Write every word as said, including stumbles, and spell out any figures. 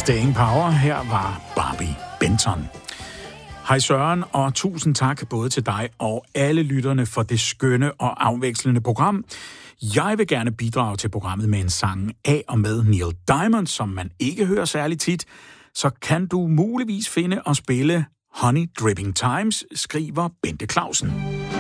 Staying Power. Her var Barbie Benton. Hej Søren, og tusind tak både til dig og alle lytterne for det skønne og afvekslende program. Jeg vil gerne bidrage til programmet med en sang af og med Neil Diamond, som man ikke hører særlig tit. Så kan du muligvis finde og spille Honey Dripping Times, skriver Bente Clausen.